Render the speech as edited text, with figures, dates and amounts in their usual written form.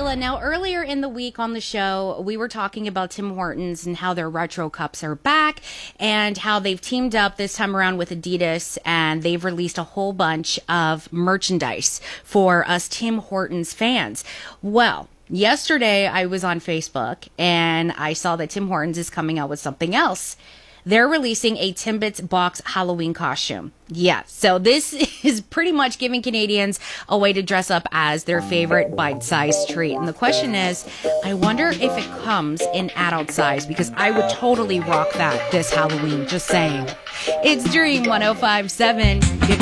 Carla. Now, earlier in the week on the show, we were talking about Tim Hortons and how their retro cups are back and how they've teamed up this time around with Adidas, and they've released a whole bunch of merchandise for us Tim Hortons fans. Well, yesterday I was on Facebook and I saw that Tim Hortons is coming out with something else. They're releasing a Timbits box Halloween costume. Yeah, so this is pretty much giving Canadians a way to dress up as their favorite bite-sized treat. And the question is, I wonder if it comes in adult size, because I would totally rock that this Halloween, just saying. It's Dream 105.7.